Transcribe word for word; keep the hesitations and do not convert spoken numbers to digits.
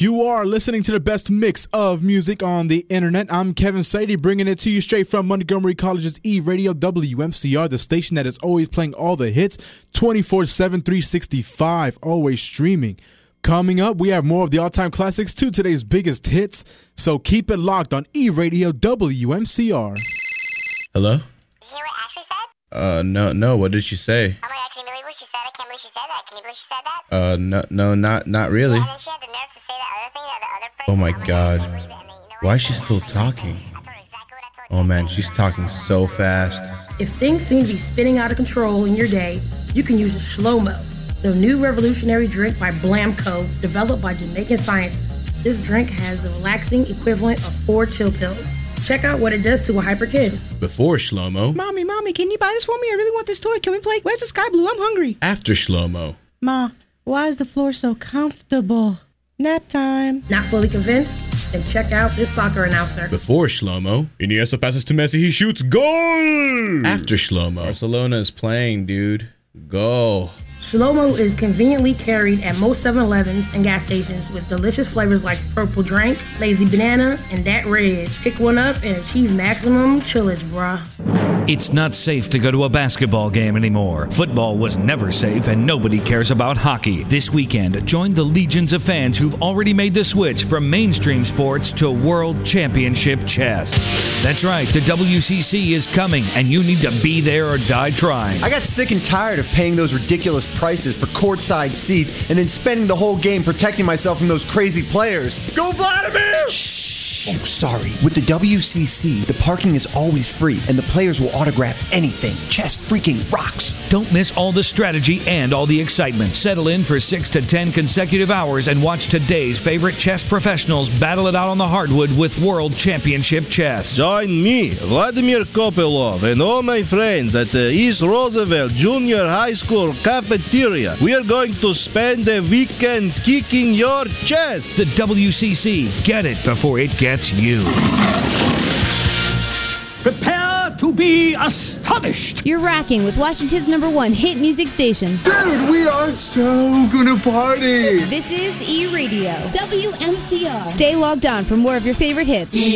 You are listening to the best mix of music on the internet. I'm Kevin Sadie, bringing it to you straight from Montgomery College's E-Radio W M C R, the station that is always playing all the hits, twenty-four seven, three sixty-five, always streaming. Coming up, we have more of the all-time classics to today's biggest hits, so keep it locked on E-Radio W M C R. Hello? Did you hear what Ashley said? Uh, no, no, what did she say? Oh my god, can you believe what she said? I can't believe she said that. Can you believe she said that? Uh, no, no, not, not really. Yeah, and then she had the nerve to say that other thing, that the other person. Oh my I God. can't believe it. And then, you know what? Why is she still talking? I told her exactly what I told you. Oh man, she's talking so fast. If things seem to be spinning out of control in your day, you can use a Shlomo, the new revolutionary drink by Blamco, developed by Jamaican scientists. This drink has the relaxing equivalent of four chill pills. Check out what it does to a hyper kid. Before Shlomo. Mommy, Mommy, can you buy this for me? I really want this toy. Can we play? Where's the sky blue? I'm hungry. After Shlomo. Ma, why is the floor so comfortable? Nap time. Not fully convinced? Then check out this soccer announcer. Before Shlomo. Iniesta passes to Messi, he shoots. Goal! After Shlomo. Barcelona is playing, dude. Goal. Shlomo is conveniently carried at most seven elevens and gas stations with delicious flavors like purple drink, lazy banana, and that red. Pick one up and achieve maximum chillage, bruh. It's not safe to go to a basketball game anymore. Football was never safe, and nobody cares about hockey. This weekend, join the legions of fans who've already made the switch from mainstream sports to World Championship chess. That's right, the W C C is coming, and you need to be there or die trying. I got sick and tired of paying those ridiculous prices for courtside seats and then spending the whole game protecting myself from those crazy players. Go Vladimir! Shh! Oh, sorry. With the W C C, the parking is always free, and the players will autograph anything. Chess freaking rocks. Don't miss all the strategy and all the excitement. Settle in for six to ten consecutive hours and watch today's favorite chess professionals battle it out on the hardwood with World Championship Chess. Join me, Vladimir Kopelov, and all my friends at the East Roosevelt Junior High School cafeteria. We are going to spend the weekend kicking your chess. The W C C. Get it before it gets you. Prepare to be astonished. You're rocking with Washington's number one hit music station. Dude, we are so gonna party. This is E-Radio, W M C R. Stay logged on for more of your favorite hits.